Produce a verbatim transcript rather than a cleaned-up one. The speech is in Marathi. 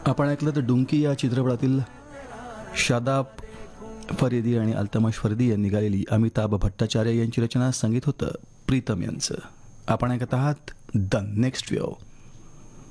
आपण ऐकलं तर डुंकी या चित्रपटातील शादाब फरिदी आणि अल्तमश फरिदी यांनी गायलेली अमिताभ भट्टाचार्य यांची रचना, संगीत होतं प्रीतम यांचं. आपण ऐकत आहात द नेक्स्ट वेव.